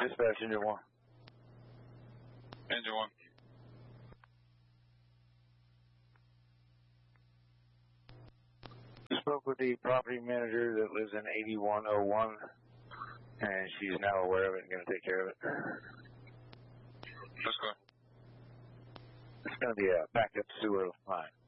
Dispatch engine 1. Engine 1. Spoke with the property manager that lives in 8101, and she's now aware of it and going to take care of it. Let's go. It's going to be a backup sewer line.